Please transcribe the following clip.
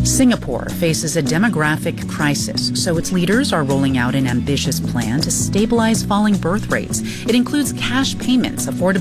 Singapore faces a demographic crisis, so its leaders are rolling out an ambitious plan to stabilize falling birth rates. It includes cash payments, affordable